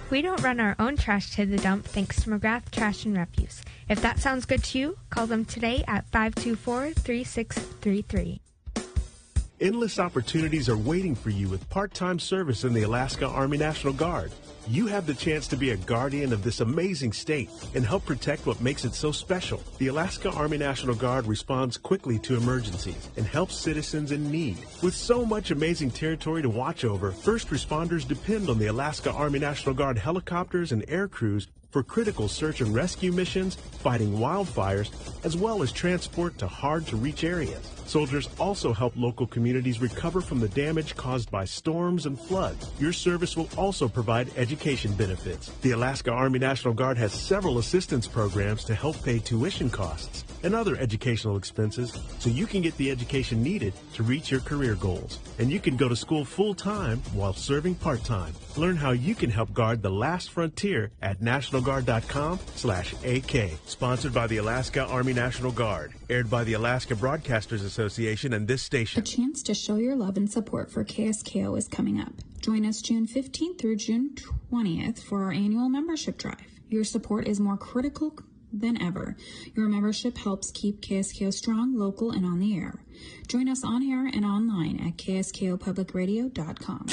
We don't run our own trash to the dump thanks to McGrath Trash and Refuse. If that sounds good to you, call them today at 524-3633. Endless opportunities are waiting for you with part-time service in the Alaska Army National Guard. You have the chance to be a guardian of this amazing state and help protect what makes it so special. The Alaska Army National Guard responds quickly to emergencies and helps citizens in need. With so much amazing territory to watch over, first responders depend on the Alaska Army National Guard helicopters and air crews for critical search and rescue missions, fighting wildfires, as well as transport to hard-to-reach areas. Soldiers also help local communities recover from the damage caused by storms and floods. Your service will also provide education benefits. The Alaska Army National Guard has several assistance programs to help pay tuition costs and other educational expenses so you can get the education needed to reach your career goals. And you can go to school full-time while serving part-time. Learn how you can help guard the last frontier at nationalguard.com/AK. Sponsored by the Alaska Army National Guard. Aired by the Alaska Broadcasters Association and this station. A chance to show your love and support for KSKO is coming up. Join us June 15th through June 20th for our annual membership drive. Your support is more critical than ever. Your membership helps keep KSKO strong, local, and on the air. Join us on air and online at kskopublicradio.com.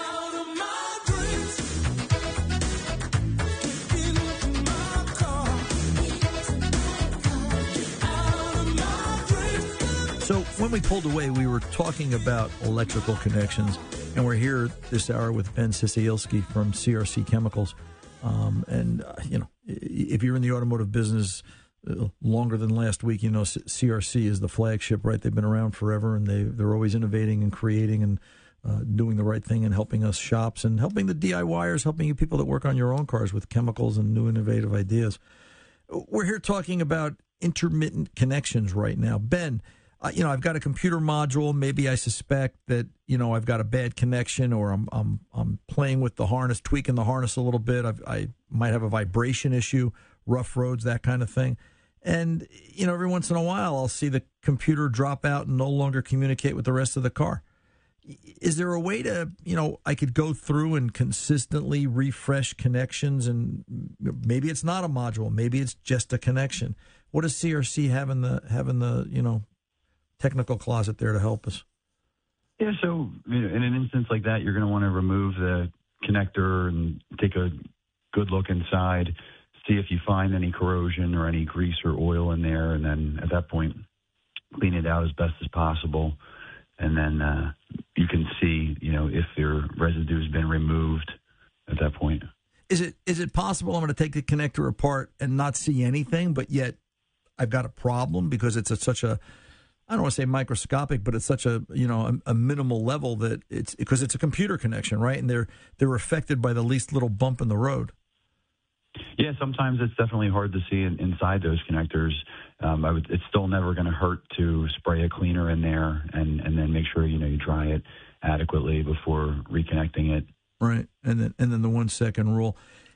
So when we pulled away, we were talking about electrical connections, and we're here this hour with Ben Sisielski from CRC Chemicals. If you're in the automotive business longer than last week, you know CRC is the flagship, right? They've been around forever, and they're always innovating and creating and doing the right thing and helping us shops and helping the DIYers, helping you people that work on your own cars with chemicals and new innovative ideas. We're here talking about intermittent connections right now. Ben, I've got a computer module. Maybe I suspect that, I've got a bad connection, or I'm playing with the harness, tweaking the harness a little bit. I might have a vibration issue, rough roads, that kind of thing. And, every once in a while, I'll see the computer drop out and no longer communicate with the rest of the car. Is there a way to, I could go through and consistently refresh connections, and maybe it's not a module, maybe it's just a connection. What does CRC have in the technical closet there to help us? Yeah, so in an instance like that, you're going to want to remove the connector and take a good look inside, see if you find any corrosion or any grease or oil in there, and then at that point, clean it out as best as possible. And then you can see, if your residue has been removed at that point. Is it possible I'm going to take the connector apart and not see anything, but yet I've got a problem because it's at such a, I don't want to say microscopic, but it's such a minimal level that it's because it's a computer connection, right? And they're affected by the least little bump in the road. Yeah, sometimes it's definitely hard to see inside those connectors. It's still never going to hurt to spray a cleaner in there and then make sure you dry it adequately before reconnecting it. Right, and then the 1 second rule.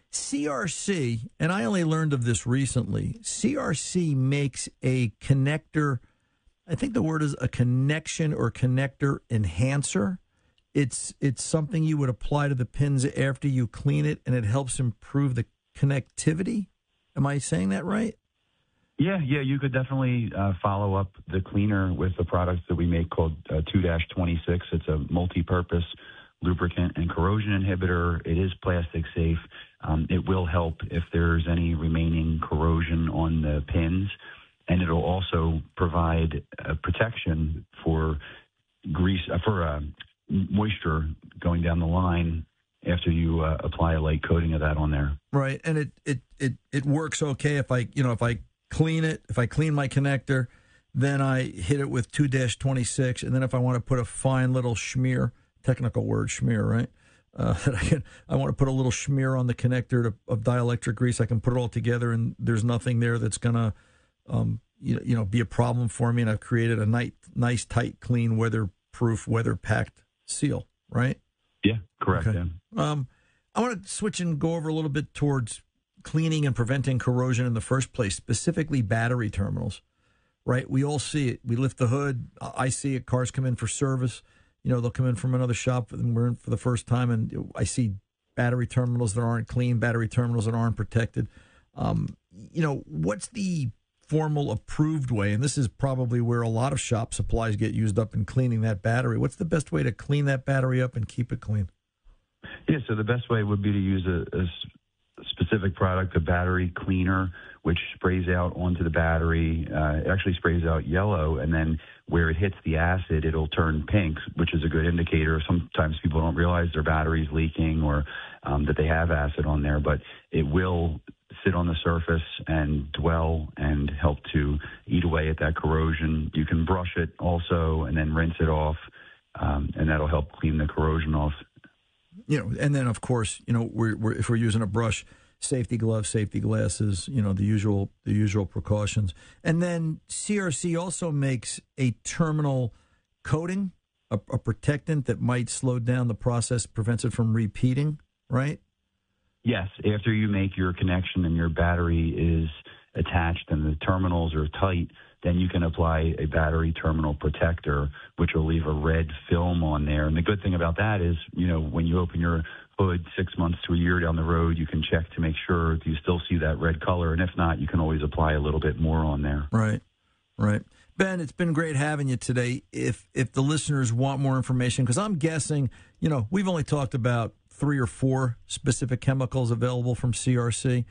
CRC, and I only learned of this recently. CRC makes a connector. I think the word is a connection or connector enhancer. It's something you would apply to the pins after you clean it, and it helps improve the connectivity. Am I saying that right? Yeah, you could definitely follow up the cleaner with the products that we make called 2-26. It's a multi-purpose lubricant and corrosion inhibitor. It is plastic safe. It will help if there's any remaining corrosion on the pins. And it'll also provide protection for grease, moisture going down the line after you apply a light coating of that on there. Right, and it works okay if I clean it, if I clean my connector, then I hit it with 2-26, and then if I want to put a fine little schmear, technical word schmear, right? I want to put a little schmear on the connector of dielectric grease. I can put it all together, and there's nothing there that's gonna be a problem for me, and I've created a nice, tight, clean, weatherproof, weather-packed seal, right? Yeah, correct. Okay. Yeah. I want to switch and go over a little bit towards cleaning and preventing corrosion in the first place, specifically battery terminals, right? We all see it. We lift the hood. I see it. Cars come in for service. They'll come in from another shop, and we're in for the first time, and I see battery terminals that aren't clean, battery terminals that aren't protected. What's the formal approved way? And this is probably where a lot of shop supplies get used up in cleaning that battery. What's the best way to clean that battery up and keep it clean? Yeah, so the best way would be to use a specific product, a battery cleaner, which sprays out onto the battery. It actually sprays out yellow, and then where it hits the acid, it'll turn pink, which is a good indicator. Sometimes people don't realize their battery's leaking or that they have acid on there, but it will sit on the surface and dwell and help to eat away at that corrosion. You can brush it also and then rinse it off, and that'll help clean the corrosion off. And then, of course, if we're using a brush, safety gloves, safety glasses, the usual precautions. And then CRC also makes a terminal coating, a protectant that might slow down the process, prevents it from repeating, right? Yes. After you make your connection and your battery is attached and the terminals are tight, then you can apply a battery terminal protector, which will leave a red film on there. And the good thing about that is, when you open your hood 6 months to a year down the road, you can check to make sure you still see that red color. And if not, you can always apply a little bit more on there. Right. Ben, it's been great having you today. If the listeners want more information, because I'm guessing, we've only talked about 3 or 4 specific chemicals available from CRC.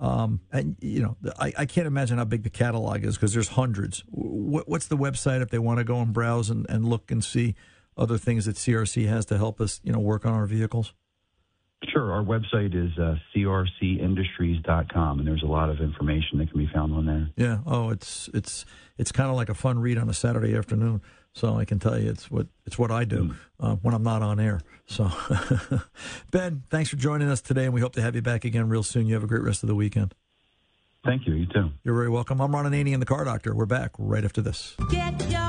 I can't imagine how big the catalog is because there's hundreds. What's the website if they want to go and browse and look and see other things that CRC has to help us, work on our vehicles? Sure. Our website is crcindustries.com, and there's a lot of information that can be found on there. Yeah. Oh, it's kind of like a fun read on a Saturday afternoon. So I can tell you it's what I do when I'm not on air. So, Ben, thanks for joining us today, and we hope to have you back again real soon. You have a great rest of the weekend. Thank you. You too. You're very welcome. I'm Ron Ananian, the Car Doctor. We're back right after this. Get your